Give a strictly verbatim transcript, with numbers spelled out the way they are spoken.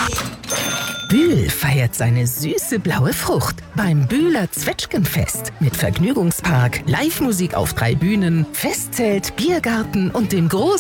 Bühl feiert seine süße blaue Frucht beim Bühler Zwetschgenfest mit Vergnügungspark, Live-Musik auf drei Bühnen, Festzelt, Biergarten und dem großen